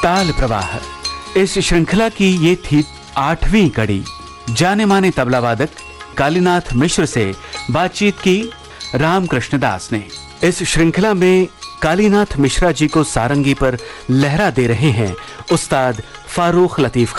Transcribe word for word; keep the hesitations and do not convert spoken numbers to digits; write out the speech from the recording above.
ताल प्रवाह। इस श्रृंखला की ये थी आठवीं कड़ी। जाने माने तबला वादक कालीनाथ मिश्र से बातचीत की रामकृष्ण दास ने। इस श्रृंखला में कालीनाथ मिश्रा जी को सारंगी पर लहरा दे रहे हैं उस्ताद फारूक लतीफ